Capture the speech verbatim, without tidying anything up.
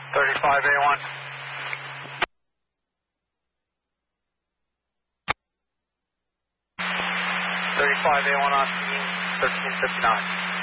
thirty-five A one. thirty-five A one on scene, thirteen fifty-nine.